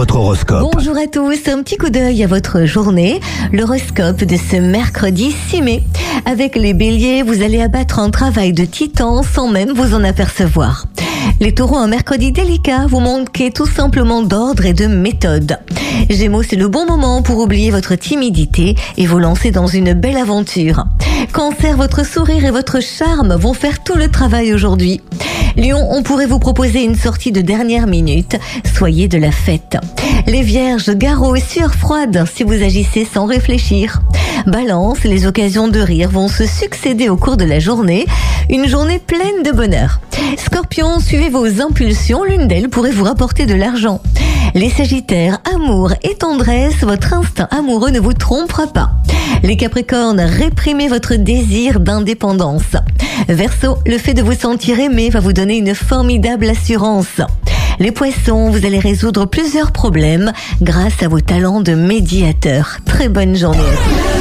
votre horoscope. Bonjour à tous, un petit coup d'œil à votre journée. L'horoscope de ce mercredi 6 mai. Avec les béliers, vous allez abattre un travail de titan sans même vous en apercevoir. Les taureaux, un mercredi délicat, vous manquez tout simplement d'ordre et de méthode. Gémeaux, c'est le bon moment pour oublier votre timidité et vous lancer dans une belle aventure. Cancer, votre sourire et votre charme vont faire tout le travail aujourd'hui. Lion, on pourrait vous proposer une sortie de dernière minute. Soyez de la fête. Les vierges, Garreau et sueur froide si vous agissez sans réfléchir. Balance, les occasions de rire vont se succéder au cours de la journée. Une journée pleine de bonheur. Scorpion, suivez vos impulsions, l'une d'elles pourrait vous rapporter de l'argent. Les sagittaires, amour et tendresse, votre instinct amoureux ne vous trompera pas. Les capricornes, réprimez votre désir d'indépendance. Verseau, le fait de vous sentir aimé va vous donner une formidable assurance. Les poissons, vous allez résoudre plusieurs problèmes grâce à vos talents de médiateur. Très bonne journée à tous.